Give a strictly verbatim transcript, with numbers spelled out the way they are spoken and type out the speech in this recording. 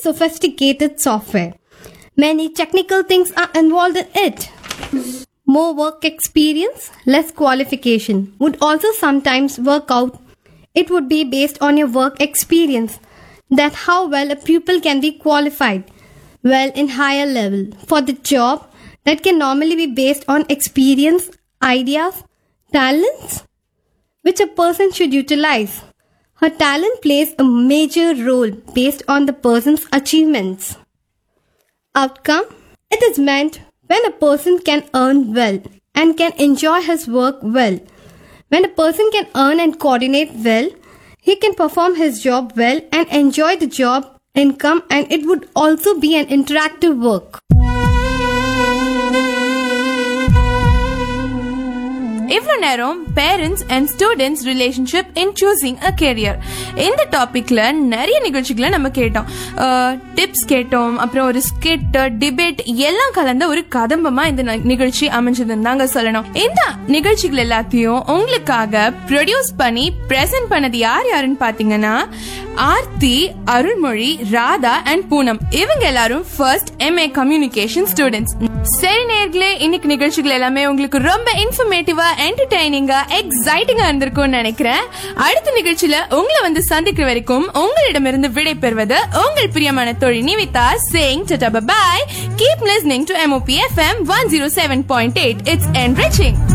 sophisticated software. Many technical things are involved in it. More work experience, less qualification would also sometimes work out. It would be based on your work experience, that how well a pupil can be qualified well in higher level for the job that can normally be based on experience, ideas, talents, which a person should utilize. Her talent plays a major role based on the person's achievements. Outcome: it is meant when a person can earn well and can enjoy his work well. When a person can earn and coordinate well, he can perform his job well and enjoy the job income, and it would also be an interactive work. இவ்வளோ நேரம் parents and students relationship in choosing a career இந்த டாபிக்ல நிறைய நிகழ்ச்சிகளை நம்ம கேட்டோம், tips கேட்டோம், அப்புறம் ஒரு ஸ்கிட், டிபேட் எல்லாம் கலந்த ஒரு கதம்பமா இந்த நிகழ்ச்சி அமைஞ்சதுன்னு தாங்க சொல்லணும். இந்த நிகழ்ச்சிகள் எல்லாத்தையும் உங்களுக்காக ப்ரொடியூஸ் பண்ணி பிரசன்ட் பண்ணது யார் யாருன்னு பாத்தீங்கன்னா ஆர்த்தி, அருள்மொழி, ராதா அண்ட் பூனம். இவங்க எல்லாரும் ஃபர்ஸ்ட் எம்ஏ கம்யூனிகேஷன் ஸ்டூடெண்ட்ஸ். சரி நேர்களே, இன்னைக்கு நிகழ்ச்சிகள் எல்லாமே உங்களுக்கு ரொம்ப இன்ஃபர்மேட்டிவா, என்டர்டைனிங்கா, எக்ஸைட்டிங்கா இருந்திருக்கும்னு நினைக்கிறேன். அடுத்த நிகழ்ச்சியில உங்களை வந்து சந்திக்கிற வரைக்கும் உங்களிடமிருந்து விடை பெறுவது உங்கள் பிரியமான தோழி Nivitha, saying tata bye. Keep listening to MOP FM one oh seven point eight. It's enriching.